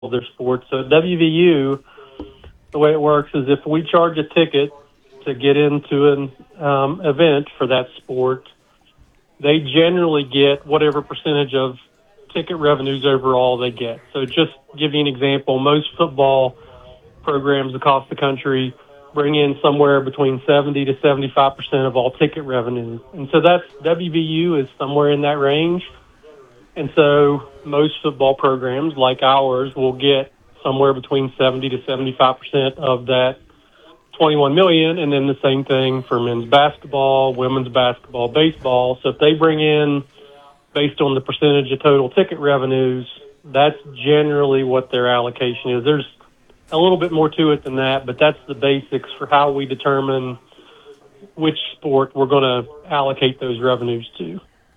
of their sports. So at WVU, the way it works is if we charge a ticket to get into an event for that sport, they generally get whatever percentage of ticket revenues overall they get. So just to give you an example, most football programs across the country bring in somewhere between 70 to 75% of all ticket revenue. And so that's WVU is somewhere in that range. And so most football programs like ours will get somewhere between 70 to 75% of that 21 million. And then the same thing for men's basketball, women's basketball, baseball. So if they bring in based on the percentage of total ticket revenues, that's generally what their allocation is. There's a little bit more to it than that, but that's the basics for how we determine which sport we're going to allocate those revenues to.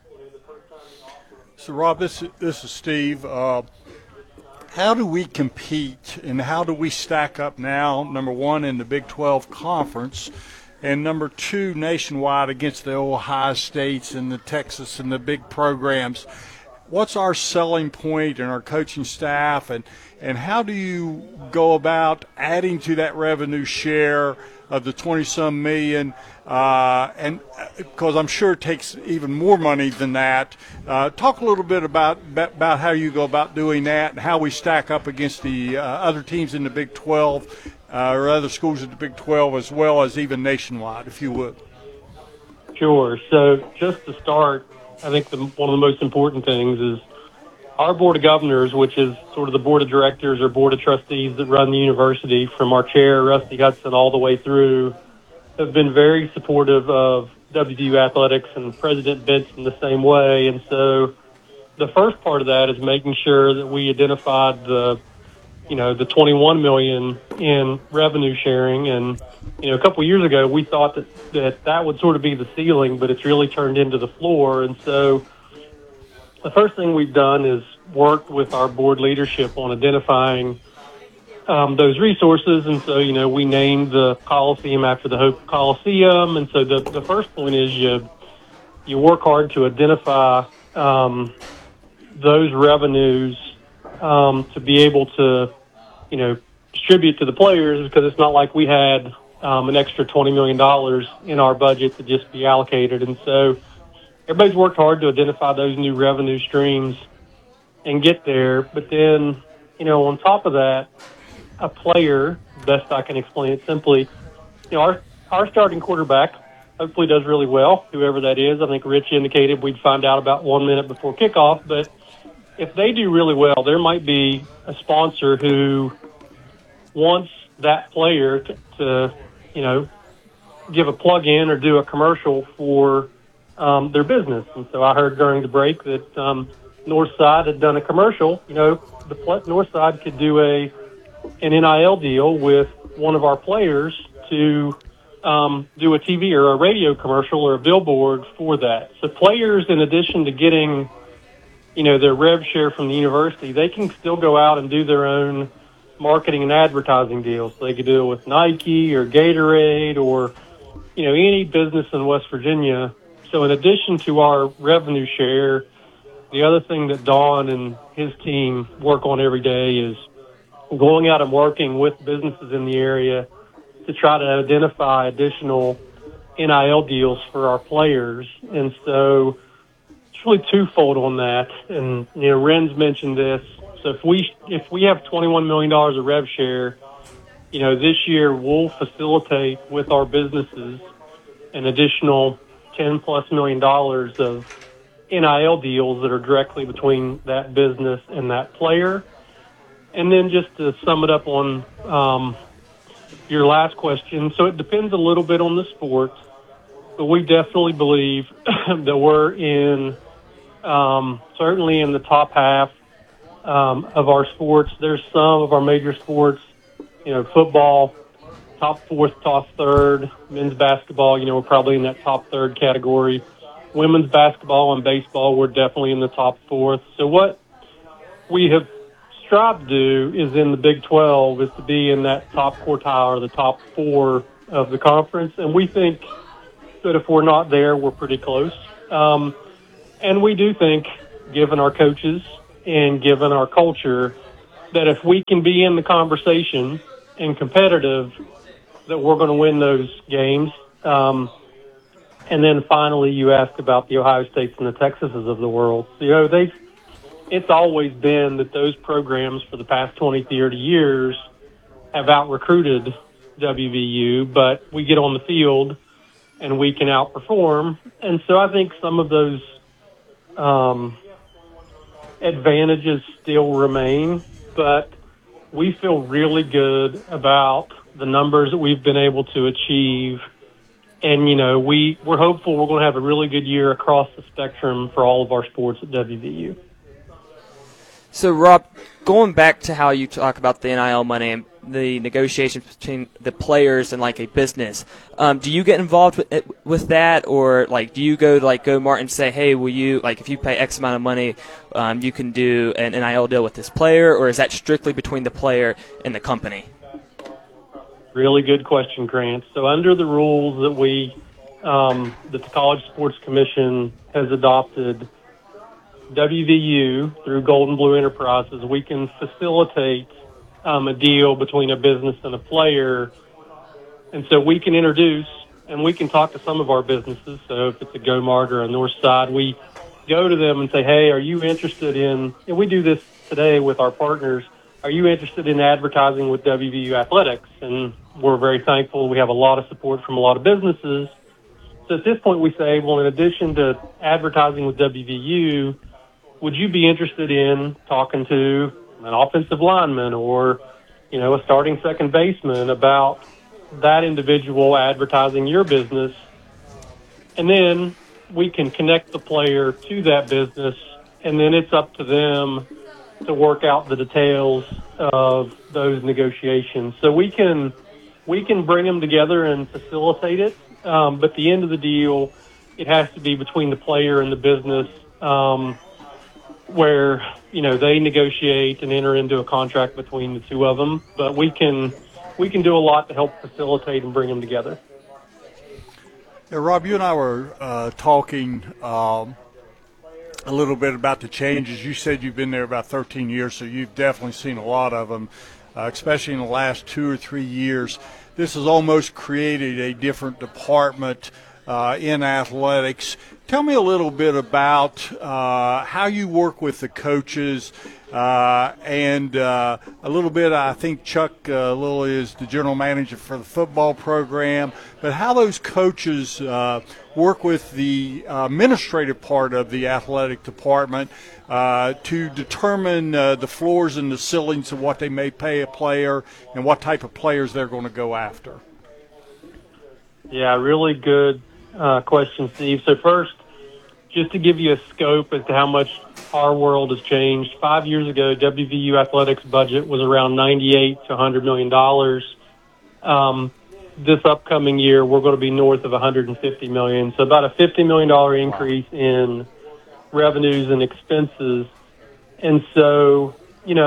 So, Rob, this is Steve. How do we compete and how do we stack up now, number one, in the Big 12 Conference, and number two, nationwide against the Ohio States and the Texas and the big programs? What's our selling point and our coaching staff, and how do you go about adding to that revenue share of the 20-some million? And because I'm sure it takes even more money than that. Talk a little bit about how you go about doing that and how we stack up against the other teams in the Big 12 or other schools in the Big 12 as well as even nationwide, if you would. Sure. So just to start, I think one of the most important things is our Board of Governors, which is sort of the Board of Directors or Board of Trustees that run the university, from our chair, Rusty Hudson, all the way through, have been very supportive of WVU athletics, and President Benson the same way. And so the first part of that is making sure that we identified the 21 million in revenue sharing. And, a couple of years ago, we thought that would sort of be the ceiling, but it's really turned into the floor. And so the first thing we've done is worked with our board leadership on identifying those resources. And so, we named the Coliseum after the Hope Coliseum. And so the first point is you work hard to identify those revenues to be able to, distribute to the players, because it's not like we had an extra $20 million in our budget to just be allocated. And so everybody's worked hard to identify those new revenue streams and get there. But then, on top of that, a player, best I can explain it simply, our starting quarterback hopefully does really well, whoever that is. I think Rich indicated we'd find out about 1 minute before kickoff. But if they do really well, there might be a sponsor who wants that player to give a plug-in or do a commercial for their business. And so I heard during the break that Northside had done a commercial. The Northside could do an NIL deal with one of our players to do a TV or a radio commercial or a billboard for that. So players, in addition to getting, their rev share from the university, they can still go out and do their own marketing and advertising deals. So they could do it with Nike or Gatorade or, any business in West Virginia. So in addition to our revenue share, the other thing that Don and his team work on every day is going out and working with businesses in the area to try to identify additional NIL deals for our players. And so it's really twofold on that. And, Ren's mentioned this. So if we have $21 million of rev share, this year we'll facilitate with our businesses an additional $10+ million of NIL deals that are directly between that business and that player. And then just to sum it up on your last question, so it depends a little bit on the sport, but we definitely believe that we're certainly in the top half of our sports. There's some of our major sports, football, top fourth, top third. Men's basketball, we're probably in that top third category. Women's basketball and baseball, we're definitely in the top fourth. So what we have strived to do is in the Big 12 is to be in that top quartile or the top four of the conference. And we think that if we're not there, we're pretty close. And we do think, given our coaches and given our culture, that if we can be in the conversation and competitive, that we're going to win those games. And then finally, you asked about the Ohio States and the Texases of the world. It's always been that those programs for the past 20, 30 years have out-recruited WVU, but we get on the field and we can outperform. And so I think some of those advantages still remain, but we feel really good about the numbers that we've been able to achieve. And, we're hopeful we're going to have a really good year across the spectrum for all of our sports at WVU. So, Rob, going back to how you talk about the NIL money and the negotiations between the players and like a business, do you get involved with that, or do you go to Go-Mart and say, hey, will you, if you pay X amount of money, you can do an NIL deal with this player, or is that strictly between the player and the company? Really good question, Grant. So under the rules that the College Sports Commission has adopted, WVU, through Golden Blue Enterprises, we can facilitate a deal between a business and a player. And so we can introduce and we can talk to some of our businesses. So if it's a Go-Mart or a Northside, we go to them and say, hey, are you interested in, and we do this today with our partners, are you interested in advertising with WVU Athletics? And we're very thankful. We have a lot of support from a lot of businesses. So at this point we say, well, in addition to advertising with WVU, would you be interested in talking to an offensive lineman or, a starting second baseman about that individual advertising your business? And then we can connect the player to that business, and then it's up to them to work out the details of those negotiations. So we can bring them together and facilitate it. But at the end of the deal, it has to be between the player and the business, where, they negotiate and enter into a contract between the two of them. But we can do a lot to help facilitate and bring them together. Yeah, Rob, you and I were talking a little bit about the changes. You said you've been there about 13 years, so you've definitely seen a lot of them, especially in the last 2 or 3 years. This has almost created a different department in athletics. Tell me a little bit about how you work with the coaches, and a little bit, I think Chuck Lilly is the general manager for the football program, but how those coaches work with the administrative part of the athletic department to determine the floors and the ceilings of what they may pay a player and what type of players they're going to go after. Yeah, really good question, Steve. So first, just to give you a scope as to how much our world has changed, 5 years ago, WVU Athletics budget was around $98 to $100 million. This upcoming year, we're going to be north of $150 million. So about a $50 million increase in revenues and expenses. And so,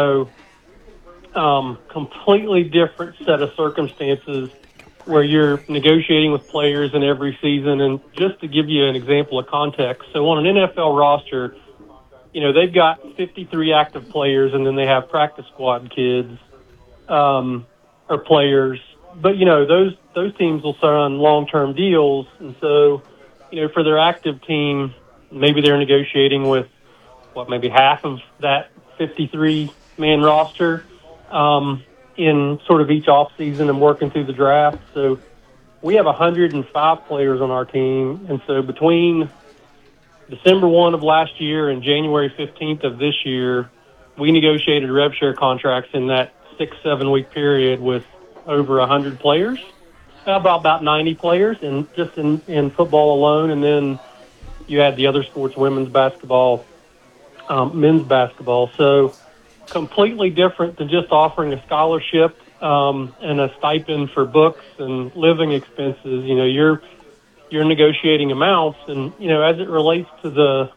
completely different set of circumstances where you're negotiating with players in every season. And just to give you an example of context, so on an NFL roster, they've got 53 active players, and then they have practice squad kids or players. But, those teams will sign long-term deals. And so, for their active team, maybe they're negotiating with, maybe half of that 53-man roster in sort of each off season and working through the draft. So we have 105 players on our team. And so between December 1 of last year and January 15th of this year, we negotiated rev share contracts in that 6-7 week period with over 100 players, about 90 players, and just in football alone. And then you had the other sports, women's basketball, men's basketball. So completely different than just offering a scholarship and a stipend for books and living expenses. You're negotiating amounts, and as it relates to the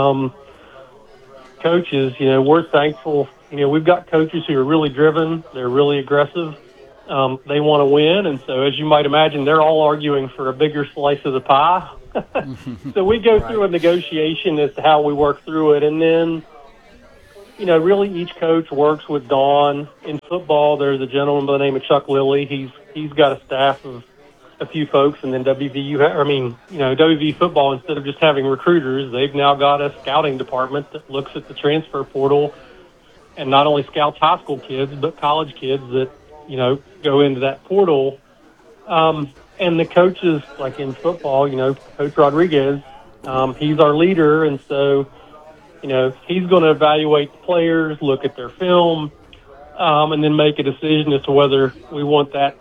coaches, we're thankful. We've got coaches who are really driven. They're really aggressive. They want to win, and so as you might imagine, they're all arguing for a bigger slice of the pie. So we go through a negotiation as to how we work through it, and then really each coach works with Dawn. In football, there's a gentleman by the name of Chuck Lilly. He's got a staff of a few folks, and then WVU football, instead of just having recruiters, they've now got a scouting department that looks at the transfer portal and not only scouts high school kids, but college kids that, go into that portal. And the coaches, like in football, Coach Rodriguez, he's our leader. And so, he's going to evaluate the players, look at their film, and then make a decision as to whether we want that,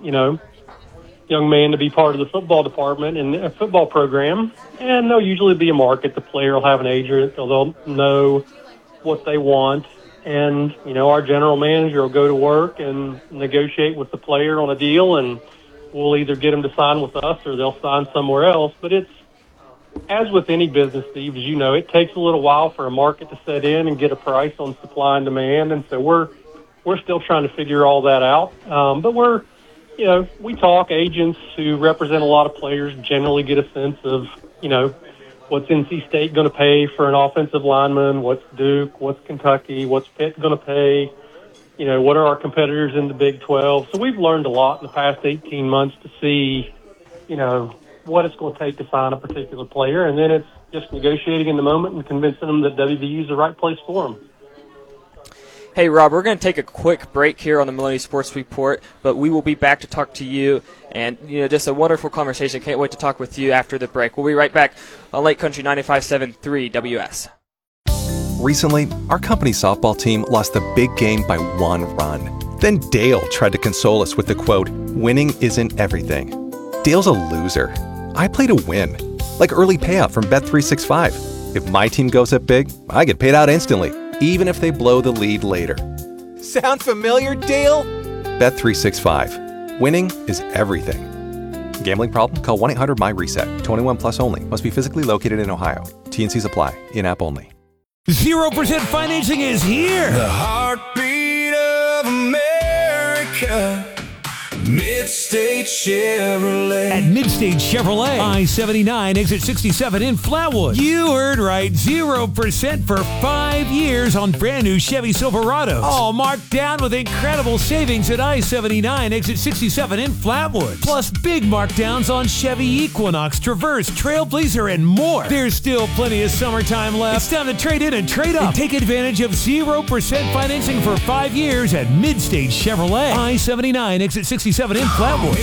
young man to be part of the football department and a football program. And there'll usually be a market. The player will have an agent. They'll know what they want. And, our general manager will go to work and negotiate with the player on a deal, and we'll either get them to sign with us or they'll sign somewhere else. But it's, as with any business, Steve, as you know, it takes a little while for a market to set in and get a price on supply and demand. And so we're still trying to figure all that out. But we talk. Agents who represent a lot of players generally get a sense of, what's NC State going to pay for an offensive lineman, what's Duke, what's Kentucky, what's Pitt going to pay, what are our competitors in the Big 12. So we've learned a lot in the past 18 months to see, what it's going to take to sign a particular player. And then it's just negotiating in the moment and convincing them that WVU is the right place for them. Hey, Rob, we're going to take a quick break here on the Maloney Sports Report, but we will be back to talk to you. And, just a wonderful conversation. Can't wait to talk with you after the break. We'll be right back on Lake Country 95.7 WS. Recently, our company softball team lost the big game by 1 run. Then Dale tried to console us with the quote, "Winning isn't everything." Dale's a loser. I play to win, like early payout from Bet365. If my team goes up big, I get paid out instantly, even if they blow the lead later. Sound familiar, Dale? Bet365. Winning is everything. Gambling problem? Call 1-800-MY-RESET. 21 plus only. Must be physically located in Ohio. T&Cs apply. In-app only. 0% financing is here. The heartbeat of America. Midstate Chevrolet. At Midstate Chevrolet, I-79, exit 67 in Flatwood. You heard right, 0% for 5 years on brand new Chevy Silverados. All marked down with incredible savings at I-79, exit 67 in Flatwood. Plus big markdowns on Chevy Equinox, Traverse, Trailblazer, and more. There's still plenty of summertime left. It's time to trade in and trade up. And take advantage of 0% financing for 5 years at Midstate Chevrolet. I-79, exit 67 in Flatwood.